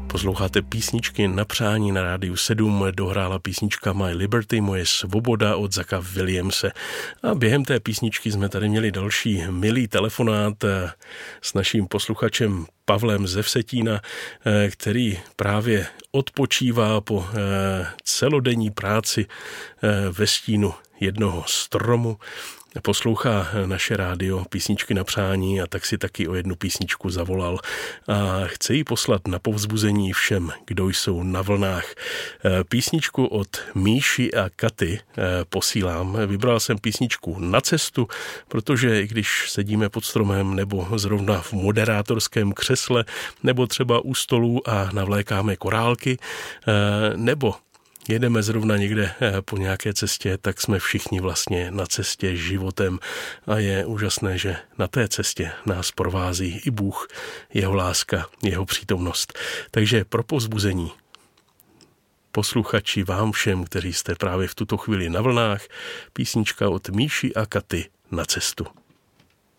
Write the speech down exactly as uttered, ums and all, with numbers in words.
Posloucháte písničky na přání na Rádiu sedm, dohrála písnička My Liberty, Moje svoboda od Zacka Williamse. A během té písničky jsme tady měli další milý telefonát s naším posluchačem Pavlem ze Vsetína, který právě odpočívá po celodenní práci ve stínu jednoho stromu. Poslouchá naše rádio Písničky na přání a tak si taky o jednu písničku zavolal a chce ji poslat na povzbuzení všem, kdo jsou na vlnách. Písničku od Míši a Katy posílám. Vybral jsem písničku Na cestu, protože i když sedíme pod stromem nebo zrovna v moderátorském křesle nebo třeba u stolu a navlékáme korálky nebo jedeme zrovna někde po nějaké cestě, tak jsme všichni vlastně na cestě životem a je úžasné, že na té cestě nás provází i Bůh, jeho láska, jeho přítomnost. Takže pro povzbuzení posluchači vám všem, kteří jste právě v tuto chvíli na vlnách, písnička od Míši a Katy Na cestu.